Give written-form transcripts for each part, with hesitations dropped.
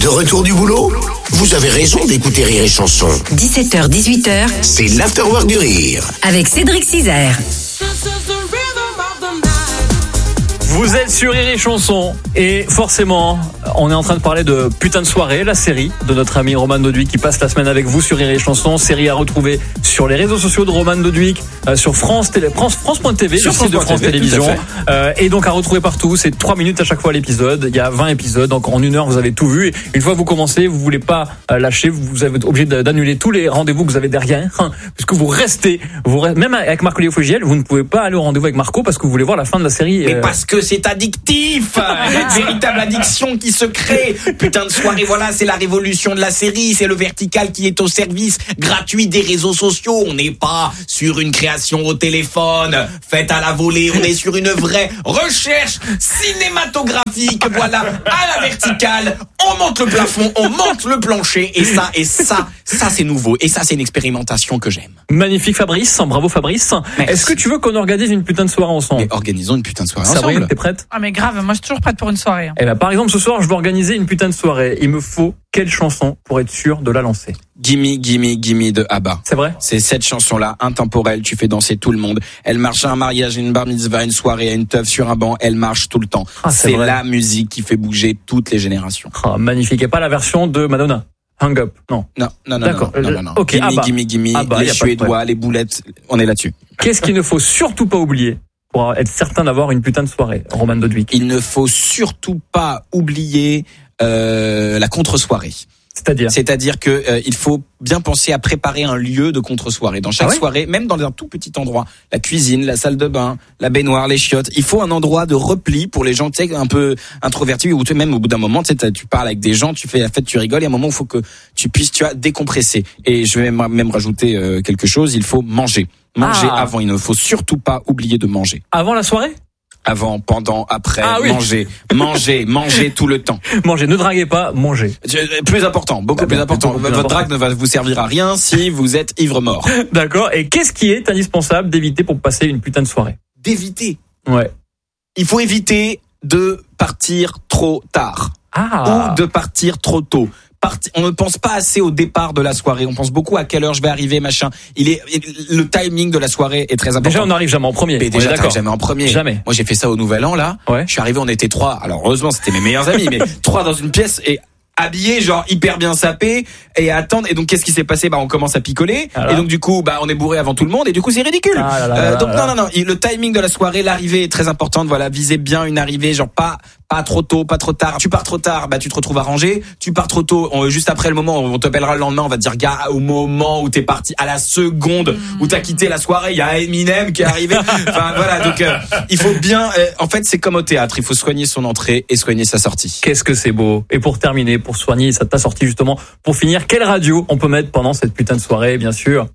De retour du boulot? Vous avez raison d'écouter Rire et Chanson. 17h, 18h. C'est l'afterwork du rire. Avec Cédric Cizère. Vous êtes sur Rire et Chanson et forcément, on est en train de parler de Putain de soirée, la série de notre ami Roman Doduic qui passe la semaine avec vous sur Rire et Chanson. Série à retrouver sur les réseaux sociaux de Roman Doduic, sur France.tv, le site de France Télévisions. Et donc à retrouver partout, c'est 3 minutes à chaque fois l'épisode. Il y a 20 épisodes, donc en 1 heure vous avez tout vu. Et une fois que vous commencez, vous voulez pas lâcher, vous êtes obligé d'annuler tous les rendez-vous que vous avez derrière, puisque vous restez, même avec Marco-Léo Fogiel, vous ne pouvez pas aller au rendez-vous avec Marco parce que vous voulez voir la fin de la série. Mais parce que c'est addictif, une véritable addiction qui se crée. Putain de soirée, voilà, c'est la révolution de la série, c'est le vertical qui est au service gratuit des réseaux sociaux. On n'est pas sur une création au téléphone faite à la volée, on est sur une vraie recherche cinématographique, voilà, à la verticale. On monte le plafond, on monte le plancher, et ça c'est nouveau, et ça c'est une expérimentation que j'aime. Magnifique Fabrice, bravo Fabrice. Merci. Est-ce que tu veux qu'on organise une putain de soirée ensemble? Mais organisons une putain de soirée ensemble. Sabrine, t'es prête? Ah mais grave, moi je suis toujours prête pour une soirée. Eh ben, par exemple, ce soir, je veux organiser une putain de soirée. Il me faut quelle chanson pour être sûr de la lancer? Gimme, gimme, gimme de ABBA. C'est vrai? C'est cette chanson-là, intemporelle, tu fais danser tout le monde. Elle marche à un mariage, à une bar mitzvah, à une soirée, à une teuf, sur un banc, elle marche tout le temps. C'est vrai. La musique qui fait bouger toutes les générations. Magnifique. Et pas la version de Madonna? Hang Up, non. Non. D'accord. Non. Ok, Gimme, ABBA. gimme, ABBA, les Suédois, les boulettes, on est là-dessus. Qu'est-ce qu'il ne faut surtout pas oublier pour être certain d'avoir une putain de soirée, Roman Doduic? Il ne faut surtout pas oublier la contre-soirée. C'est-à-dire que il faut bien penser à préparer un lieu de contre-soirée. Dans chaque soirée, même dans un tout petit endroit, la cuisine, la salle de bain, la baignoire, les chiottes, il faut un endroit de repli pour les gens, tu sais, un peu introvertis, ou même au bout d'un moment, tu sais, tu parles avec des gens, tu fais la fête, tu rigoles, et à un moment, il faut que tu puisses, décompresser. Et je vais même rajouter quelque chose, il faut manger. Manger avant, il ne faut surtout pas oublier de manger. Avant la soirée? Avant, pendant, après, manger tout le temps. Manger, ne draguez pas, mangez. Plus important, beaucoup plus important. Votre drague ne va vous servir à rien si vous êtes ivre-mort. D'accord. Et qu'est-ce qui est indispensable d'éviter pour passer une putain de soirée? D'éviter. Ouais. Il faut éviter de partir trop tard. Ou de partir trop tôt. On ne pense pas assez au départ de la soirée. On pense beaucoup à quelle heure je vais arriver, machin. Le timing de la soirée est très important. Déjà, on n'arrive jamais en premier. Mais déjà, t'arrives jamais en premier. Jamais. Moi, j'ai fait ça au Nouvel An, là. Ouais. Je suis arrivé, on était 3. Alors, heureusement, c'était mes meilleurs amis, mais 3 dans une pièce et habillés, genre hyper bien sapés, et attendre. Et donc, qu'est-ce qui s'est passé? On commence à picoler. Et donc, du coup, on est bourré avant tout le monde, et du coup, c'est ridicule. Donc, non. Le timing de la soirée, l'arrivée est très importante. Voilà, visez bien une arrivée, genre pas trop tôt, pas trop tard. Tu pars trop tard, tu te retrouves à ranger. Tu pars trop tôt, juste après le moment, on t'appellera le lendemain, on va te dire, gars, au moment où t'es parti, à la seconde où t'as quitté la soirée, il y a Eminem qui est arrivé. Enfin, voilà, donc, il faut bien, en fait, c'est comme au théâtre. Il faut soigner son entrée et soigner sa sortie. Qu'est-ce que c'est beau. Et pour terminer, pour soigner ta sortie, justement, pour finir, quelle radio on peut mettre pendant cette putain de soirée, bien sûr?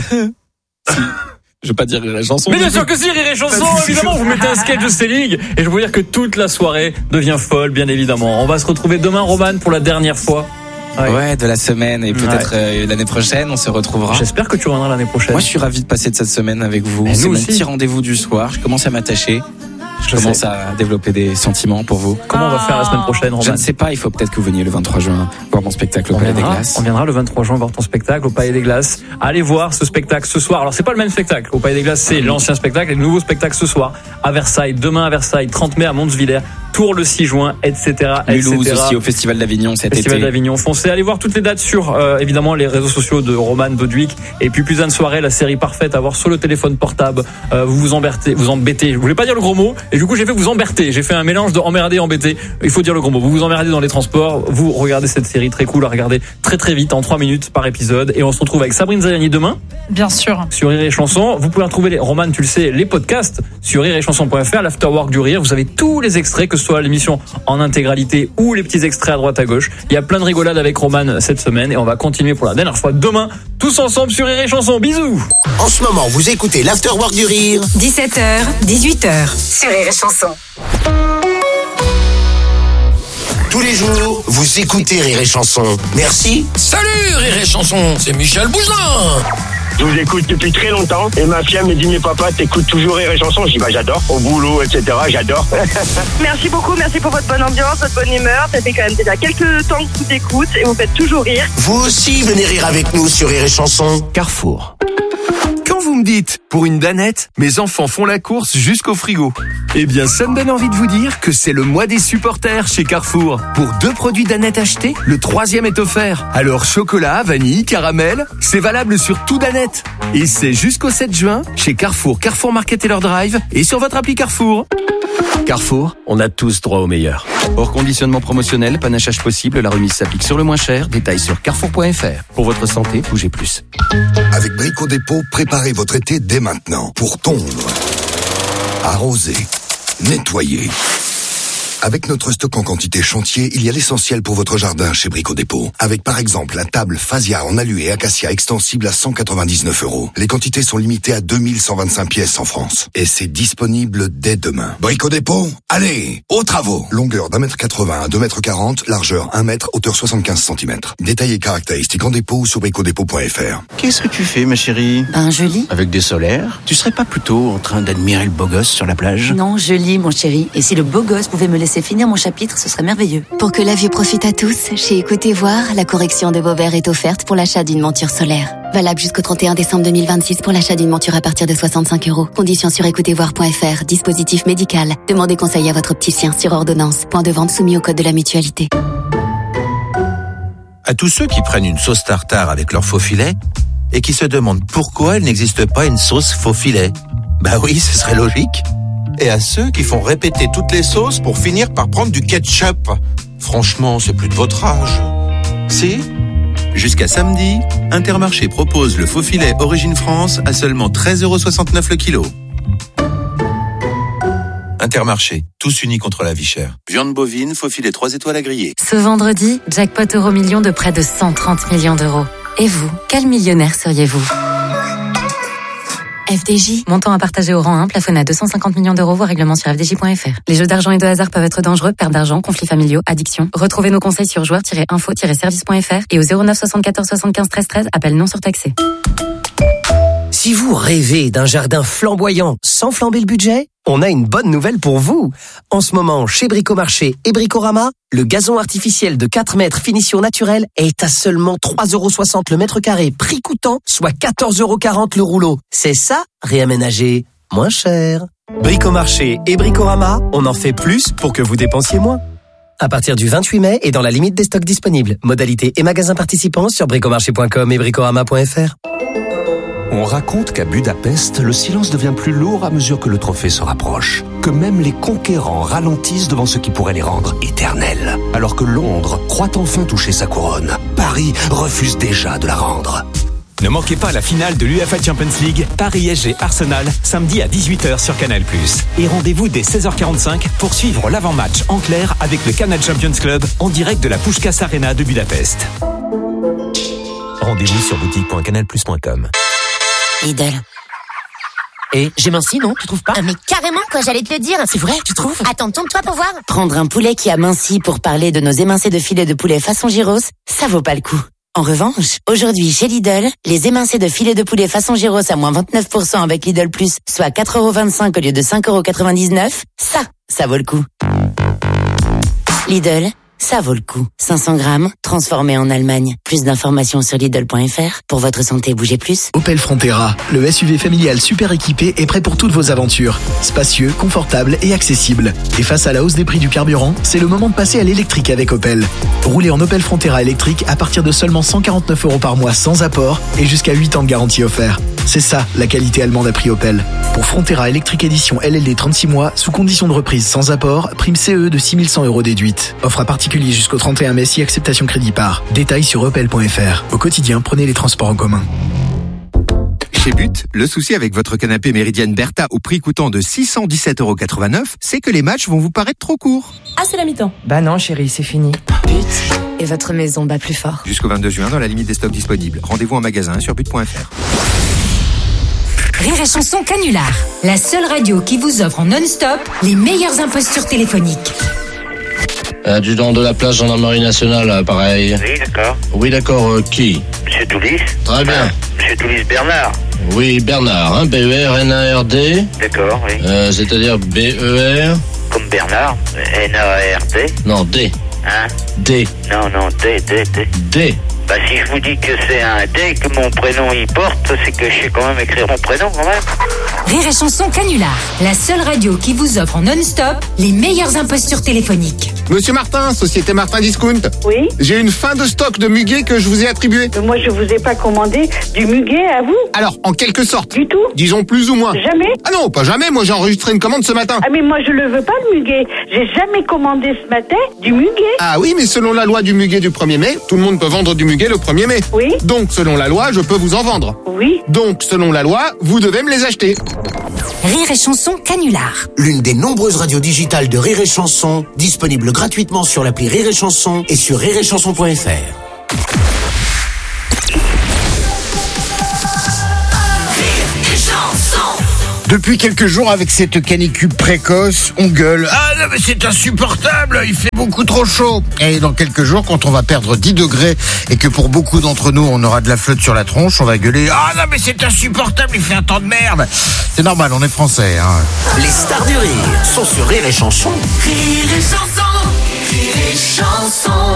Je veux pas dire Rire et Chanson. Mais bien sûr que si, Rire et Chanson, évidemment, vous mettez un sketch de Célig, et je veux dire que toute la soirée devient folle, bien évidemment. On va se retrouver demain, Roman, pour la dernière fois. Ouais, de la semaine, et peut-être l'année prochaine, on se retrouvera. J'espère que tu reviendras l'année prochaine. Moi, je suis ravi de passer de cette semaine avec vous. Et c'est mon petit rendez-vous du soir. Je commence à m'attacher. Je commence à développer des sentiments pour vous. Comment on va faire la semaine prochaine, Roman? Je ne sais pas, il faut peut-être que vous veniez le 23 juin voir mon spectacle au Palais des Glaces. On viendra le 23 juin voir ton spectacle au Palais des Glaces. Allez voir ce spectacle ce soir. Alors, c'est pas le même spectacle. Au Palais des Glaces, c'est l'ancien spectacle, et le nouveau spectacle ce soir à Versailles, demain à Versailles, 30 mai à Montsvillers, Tours le 6 juin, etc. Mulhouse aussi, au Festival d'Avignon cet été. Festival d'Avignon. Foncez, allez voir toutes les dates sur, évidemment, les réseaux sociaux de Roman Doduic. Et puis, Putain de soirée, la série parfaite à voir sur le téléphone portable. Vous embêtez. Je voulais pas dire le gros mot. Et du coup, j'ai fait vous emmerder. J'ai fait un mélange de emmerder et embêter. Il faut dire le gros mot. Vous vous emmerdez dans les transports. Vous regardez cette série très cool à regarder très très vite, en 3 minutes par épisode. Et on se retrouve avec Sabrine Zaliani demain. Bien sûr. Sur Rire et Chanson. Vous pouvez retrouver, Roman, tu le sais, les podcasts sur rireetchanson.fr, l'Afterwork du Rire. Vous avez tous les extraits, que ce soit l'émission en intégralité ou les petits extraits à droite à gauche. Il y a plein de rigolades avec Roman cette semaine, et on va continuer pour la dernière fois demain, tous ensemble sur Rire et Chanson. Bisous. En ce moment, vous écoutez l'Afterwork du Rire. 17h, 18h. Sur Rire et Chanson. Tous les jours, vous écoutez Rire et Chanson. Merci. Salut Rire et Chanson, c'est Michel Bougelin. Je vous écoute depuis très longtemps. Et ma fille me dit, mais papa, t'écoutes toujours Rire et Chanson. Je dis, bah j'adore. Au boulot, etc. J'adore. Merci beaucoup, merci pour votre bonne ambiance, votre bonne humeur. Ça fait quand même déjà quelques temps que je vous écoute et vous faites toujours rire. Vous aussi, venez rire avec nous sur Rire et Chanson. Carrefour. Quand vous me dites, pour une danette, mes enfants font la course jusqu'au frigo. Eh bien, ça me donne envie de vous dire que c'est le mois des supporters chez Carrefour. Pour 2 produits danette achetés, le 3e est offert. Alors, chocolat, vanille, caramel, c'est valable sur tout danette. Et c'est jusqu'au 7 juin chez Carrefour, Carrefour Market et leur Drive et sur votre appli Carrefour. Carrefour, on a tous droit au meilleur. Hors conditionnement promotionnel, panachage possible, la remise s'applique sur le moins cher. Détails sur carrefour.fr. Pour votre santé, bougez plus. Avec Brico Dépôt, préparez votre été dès maintenant pour tondre, arroser, nettoyer. Avec notre stock en quantité chantier, il y a l'essentiel pour votre jardin chez Brico Dépôt. Avec par exemple la table Phasia en alu et acacia extensible à 199 €. Les quantités sont limitées à 2125 pièces en France. Et c'est disponible dès demain. Brico Dépôt, allez, aux travaux. Longueur d'1,80 m à 2,40 m, largeur 1 m, hauteur 75 cm. Détails et caractéristiques en dépôt ou sur bricodépôt.fr. Qu'est-ce que tu fais, ma chérie? Je lis. Avec des solaires? Tu serais pas plutôt en train d'admirer le beau gosse sur la plage? Non, je lis, mon chéri. Et si le beau gosse pouvait me laisser finir mon chapitre, ce serait merveilleux. Pour que la vue profite à tous, chez Écoutez Voir, la correction de vos verres est offerte pour l'achat d'une monture solaire. Valable jusqu'au 31 décembre 2026 pour l'achat d'une monture à partir de 65 €. Conditions sur écoutezvoir.fr. Dispositif médical. Demandez conseil à votre opticien sur ordonnance. Point de vente soumis au code de la mutualité. À tous ceux qui prennent une sauce tartare avec leur faux filet et qui se demandent pourquoi il n'existe pas une sauce faux filet. Bah oui, ce serait logique. Et à ceux qui font répéter toutes les sauces pour finir par prendre du ketchup. Franchement, c'est plus de votre âge. Si? Jusqu'à samedi, Intermarché propose le faux filet Origine France à seulement 13,69 € le kilo. Intermarché, tous unis contre la vie chère. Viande bovine, faux filet 3 étoiles à griller. Ce vendredi, jackpot Euro-Million de près de 130 millions d'euros. Et vous, quel millionnaire seriez-vous ? FDJ. Montant à partager au rang 1, plafonné à 250 millions d'euros, voire règlement sur fdj.fr. Les jeux d'argent et de hasard peuvent être dangereux, perte d'argent, conflits familiaux, addiction. Retrouvez nos conseils sur joueurs-info-service.fr et au 09 74 75 13 13, appel non surtaxé. Si vous rêvez d'un jardin flamboyant sans flamber le budget, on a une bonne nouvelle pour vous. En ce moment, chez Bricomarché et Bricorama, le gazon artificiel de 4 mètres finition naturelle est à seulement 3,60 € le mètre carré, prix coûtant, soit 14,40 € le rouleau. C'est ça, réaménager moins cher. Bricomarché et Bricorama, on en fait plus pour que vous dépensiez moins. À partir du 28 mai et dans la limite des stocks disponibles. Modalités et magasins participants sur bricomarché.com et bricorama.fr. On raconte qu'à Budapest, le silence devient plus lourd à mesure que le trophée se rapproche. Que même les conquérants ralentissent devant ce qui pourrait les rendre éternels. Alors que Londres croit enfin toucher sa couronne, Paris refuse déjà de la rendre. Ne manquez pas la finale de l'UEFA Champions League, Paris-PSG-Arsenal, samedi à 18 h sur Canal+. Et rendez-vous dès 16h45 pour suivre l'avant-match en clair avec le Canal Champions Club en direct de la Puskás Arena de Budapest. Rendez-vous sur boutique.canalplus.com. Lidl. Et j'ai minci, non? Tu trouves pas? Mais carrément, quoi, j'allais te le dire. C'est vrai, tu trouves? Attends, tourne-toi pour voir. Prendre un poulet qui a minci pour parler de nos émincés de filet de poulet façon gyros, ça vaut pas le coup. En revanche, aujourd'hui chez Lidl, les émincés de filet de poulet façon gyros à moins 29% avec Lidl Plus, soit 4,25 € au lieu de 5,99 €, ça vaut le coup. Lidl, ça vaut le coup. 500 grammes, transformé en Allemagne. Plus d'informations sur Lidl.fr. Pour votre santé, bougez plus. Opel Frontera, le SUV familial super équipé est prêt pour toutes vos aventures. Spacieux, confortable et accessible. Et face à la hausse des prix du carburant, c'est le moment de passer à l'électrique avec Opel. Roulez en Opel Frontera électrique à partir de seulement 149 € par mois sans apport et jusqu'à 8 ans de garantie offert. C'est ça, la qualité allemande à prix Opel. Pour Frontera électrique édition LLD 36 mois, sous condition de reprise sans apport, prime CE de 6 100 € déduite. Offre à particulier jusqu'au 31 mai si acceptation crédit par. Détails sur opel.fr. Au quotidien, prenez les transports en commun. Chez But, le souci avec votre canapé Méridienne Bertha au prix coûtant de 617,89 €, c'est que les matchs vont vous paraître trop courts. Ah, c'est la mi-temps. Bah non, chérie, c'est fini. But, et votre maison bat plus fort. Jusqu'au 22 juin, dans la limite des stocks disponibles. Rendez-vous en magasin sur but.fr. Rire et Chanson Canular, la seule radio qui vous offre en non-stop les meilleures impostures téléphoniques. Adjudant de la place gendarmerie nationale, pareil. Oui, d'accord. Oui, d'accord, qui? Monsieur Toulis. Très bien. Monsieur Toulis Bernard. Oui, Bernard, hein, B-E-R-N-A-R-D. D'accord, oui. C'est-à-dire B-E-R... Comme Bernard, N-A-R-D. Non, D. Hein? D. Non, D. D. Bah, si je vous dis que c'est un D que mon prénom y porte, c'est que je sais quand même écrire mon prénom, quand même. Rire et Chanson Canular, la seule radio qui vous offre en non-stop les meilleures impostures téléphoniques. Monsieur Martin, Société Martin Discount. Oui. J'ai une fin de stock de muguet que je vous ai attribué. Moi, je vous ai pas commandé du muguet à vous? Alors, en quelque sorte. Du tout? Disons plus ou moins. Jamais? Ah non, pas jamais. Moi, j'ai enregistré une commande ce matin. Ah, mais moi, je le veux pas, le muguet. J'ai jamais commandé ce matin du muguet. Ah oui, mais selon la loi du muguet du 1er mai, tout le monde peut vendre du muguet le 1er mai. Oui. Donc, selon la loi, je peux vous en vendre. Oui. Donc, selon la loi, vous devez me les acheter. Rire et Chanson Canular. L'une des nombreuses radios digitales de Rire et Chanson, disponible gratuitement sur l'appli Rire et Chanson et sur rireetchanson.fr. Depuis quelques jours, avec cette canicule précoce, on gueule. Ah non, mais c'est insupportable, il fait beaucoup trop chaud. Et dans quelques jours, quand on va perdre 10 degrés et que pour beaucoup d'entre nous, on aura de la flotte sur la tronche, on va gueuler. Ah non, mais c'est insupportable, il fait un temps de merde. C'est normal, on est français, hein. Les stars du rire sont sur Rire et Chanson. Rire et Chanson, Rire et Chanson.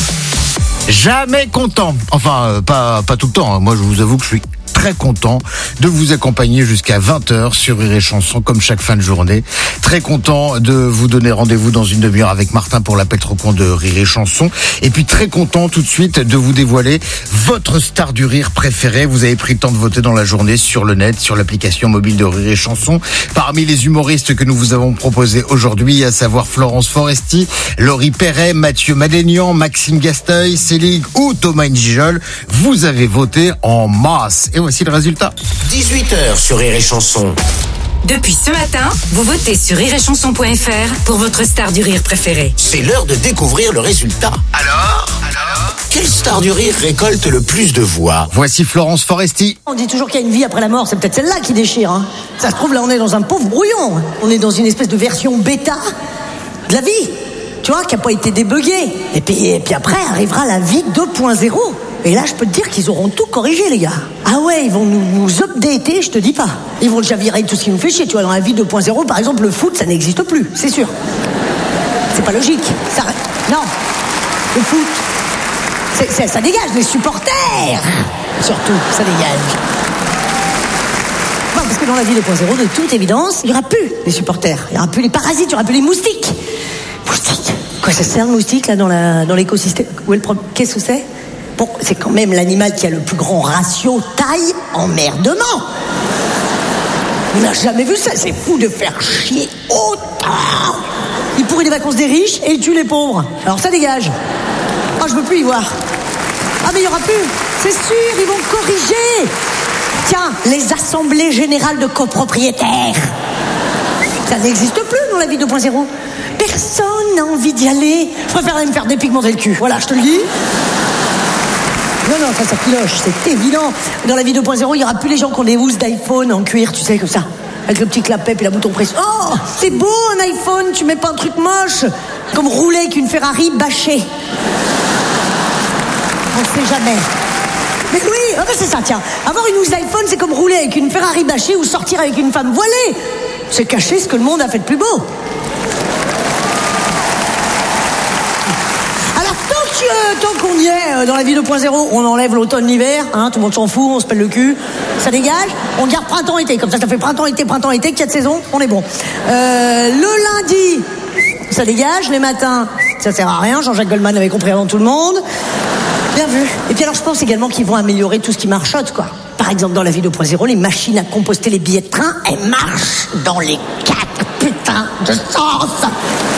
Jamais content. Enfin, pas tout le temps, hein. Moi, je vous avoue que je suis très content de vous accompagner jusqu'à 20h sur Rire et Chanson, comme chaque fin de journée. Très content de vous donner rendez-vous dans une demi-heure avec Martin pour l'appel trop con de Rire et Chanson. Et puis très content tout de suite de vous dévoiler votre star du rire préférée. Vous avez pris le temps de voter dans la journée sur le net, sur l'application mobile de Rire et Chanson. Parmi les humoristes que nous vous avons proposés aujourd'hui, à savoir Florence Foresti, Laurie Perret, Mathieu Madénian, Maxime Gasteuil, Céline ou Thomas Njijol, vous avez voté en masse. Et voici le résultat. 18h sur Rire et Chanson. Depuis ce matin, vous votez sur rireetchanson.fr pour votre star du rire préférée. C'est l'heure de découvrir le résultat. Alors quelle star du rire récolte le plus de voix? Voici Florence Foresti. On dit toujours qu'il y a une vie après la mort, c'est peut-être celle-là qui déchire. Hein. Ça se trouve, là, on est dans un pauvre brouillon. On est dans une espèce de version bêta de la vie, tu vois, qui n'a pas été débuguée. Et puis après, arrivera la vie 2.0. Et là, je peux te dire qu'ils auront tout corrigé, les gars. Ah ouais, ils vont nous updater, je te dis pas. Ils vont déjà virer tout ce qui nous fait chier. Tu vois, dans la vie 2.0, par exemple, le foot, ça n'existe plus, c'est sûr. C'est pas logique. Non, le foot, ça dégage, les supporters. Surtout, ça dégage. Non, parce que dans la vie 2.0, de toute évidence, il n'y aura plus les supporters. Il n'y aura plus les parasites, il n'y aura plus les moustiques. Moustiques. Quoi, ça sert le moustique, là, dans l'écosystème? Où est le problème? Qu'est-ce que c'est? Bon, c'est quand même l'animal qui a le plus grand ratio taille-emmerdement. On n'a jamais vu ça, c'est fou de faire chier autant. Il pourrit les vacances des riches et il tue les pauvres. Alors ça dégage. Ah, je veux plus y voir. Ah, mais il n'y aura plus. C'est sûr, ils vont corriger. Tiens, les assemblées générales de copropriétaires. Ça n'existe plus dans la vie 2.0. Personne n'a envie d'y aller. Je préfère aller me faire dépigmenter le cul. Voilà, je te le dis. Non, ça cloche, c'est évident. Dans la vie 2.0, il n'y aura plus les gens qui ont des housses d'iPhone en cuir, tu sais, comme ça. Avec le petit clapet et la bouton presse. Oh, c'est beau un iPhone, tu mets pas un truc moche. Comme rouler avec une Ferrari bâchée. On ne sait jamais. Mais oui, c'est ça, tiens. Avoir une housse d'iPhone, c'est comme rouler avec une Ferrari bâchée ou sortir avec une femme voilée. C'est cacher ce que le monde a fait de plus beau. Tant qu'on y est dans la vie 2.0, on enlève l'automne-l'hiver, hein, tout le monde s'en fout, on se pèle le cul, ça dégage, on garde printemps-été, comme ça fait printemps-été, 4 saisons, on est bon. Le lundi, ça dégage, les matins, ça sert à rien, Jean-Jacques Goldman avait compris avant tout le monde. Bien vu. Et puis alors je pense également qu'ils vont améliorer tout ce qui marchote, quoi. Par exemple, dans la vie 2.0, les machines à composter les billets de train, elles marchent dans les 4 putains de sens.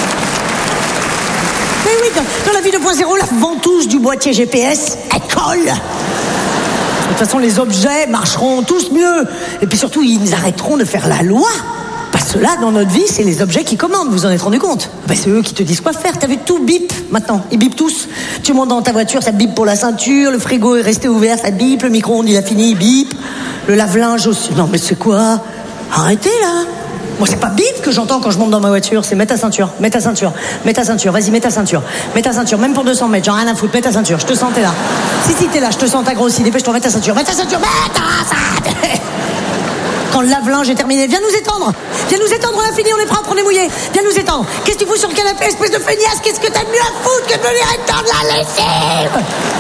Mais oui, dans la vie 2.0, la ventouse du boîtier GPS, elle colle. De toute façon, les objets marcheront tous mieux. Et puis surtout, ils arrêteront de faire la loi. Parce que là, dans notre vie, c'est les objets qui commandent, vous en êtes rendu compte? C'est eux qui te disent quoi faire. T'as vu, tout bip maintenant, ils bipent tous. Tu montes dans ta voiture, ça bip pour la ceinture, le frigo est resté ouvert, ça bip, le micro-ondes, il a fini, il bip. Le lave-linge aussi. Non mais c'est quoi? Arrêtez là. Moi, c'est pas bip que j'entends quand je monte dans ma voiture, c'est mets ta ceinture, vas-y, mets ta ceinture, mets ta ceinture, même pour 200 mètres, j'en ai rien à foutre, mets ta ceinture, je te sens, t'es là. Si, t'es là, je te sens, t'as grossi, dépêche-toi, mets ta ceinture, mets ta ceinture. Quand le lave-linge est terminé, viens nous étendre, on a fini, on est propre, on est mouillé, viens nous étendre. Qu'est-ce que tu fous sur le canapé, espèce de feignasse, qu'est-ce que t'as de mieux à foutre que de venir étendre la lessive?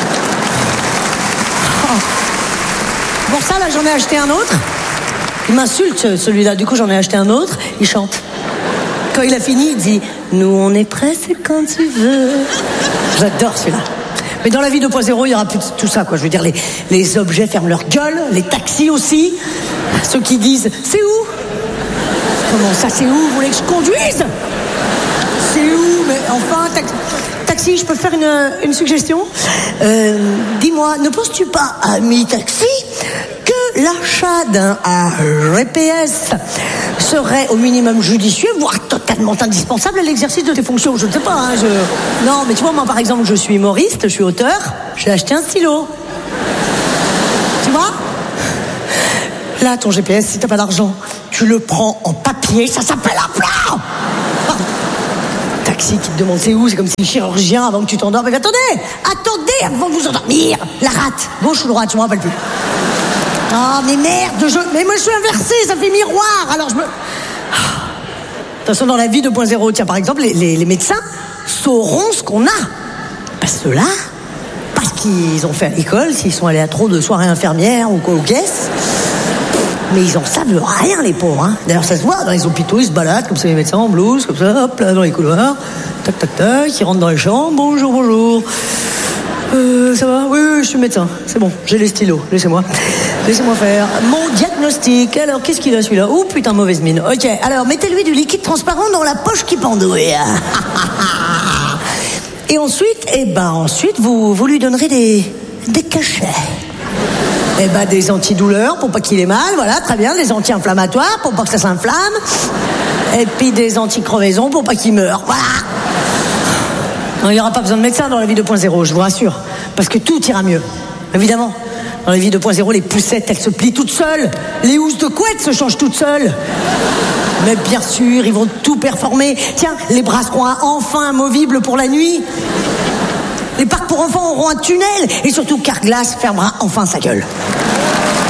Pour ça, là, j'en ai acheté un autre. Il m'insulte, celui-là. Du coup, j'en ai acheté un autre. Il chante. Quand il a fini, il dit « Nous, on est prêts, c'est quand tu veux. » J'adore celui-là. Mais dans la vie 2.0, il y aura plus de tout ça, quoi. Je veux dire, les objets ferment leur gueule, les taxis aussi. Ceux qui disent « C'est où ?»« Comment ça, c'est où? Vous voulez que je conduise ?»« C'est où? Mais enfin, taxi, je peux faire une suggestion? Dis-moi, ne penses-tu pas, ami taxi, que l'achat d'un GPS serait au minimum judicieux, voire totalement indispensable à l'exercice de tes fonctions? Je ne sais pas, hein, Non, mais tu vois, moi, par exemple, je suis humoriste, je suis auteur, j'ai acheté un stylo. Tu vois? Là, ton GPS, si t'as pas d'argent, tu le prends en papier, ça s'appelle un plan. Taxi qui te demande c'est où, c'est comme si le chirurgien avant que tu t'endormes. Mais attendez avant de vous endormir. La rate, gauche ou droite, je me rappelle plus. Oh mais merde, mais moi je suis inversé, ça fait miroir. Alors je me... De toute façon, dans la vie 2.0, tiens par exemple, les médecins sauront ce qu'on a. Parce qu'ils ont fait à l'école, s'ils sont allés à trop de soirées infirmières ou quoi, ou caisses. Mais ils en savent rien, les pauvres, hein. D'ailleurs, ça se voit dans les hôpitaux, ils se baladent comme ça, les médecins en blouse, comme ça, hop, là, dans les couloirs. Tac, tac, tac, ils rentrent dans les chambres. Bonjour. Ça va? Oui, je suis médecin. C'est bon, j'ai les stylos. Laissez-moi faire mon diagnostic. Alors, qu'est-ce qu'il a, celui-là? Oh, putain, mauvaise mine. Ok, alors, mettez-lui du liquide transparent dans la poche qui pendouille. Et ensuite, vous lui donnerez des cachets. Des antidouleurs pour pas qu'il ait mal, voilà, très bien, des anti-inflammatoires pour pas que ça s'inflamme, et puis des anti-crevaisons pour pas qu'il meure, voilà. Non, il n'y aura pas besoin de médecin dans la vie 2.0, je vous rassure, parce que tout ira mieux, évidemment. Dans la vie 2.0, les poussettes, elles se plient toutes seules, les housses de couette se changent toutes seules. Mais bien sûr, ils vont tout performer. Tiens, les bras seront enfin amovibles pour la nuit. Les parcs pour enfants auront un tunnel. Et surtout, Carglass fermera enfin sa gueule.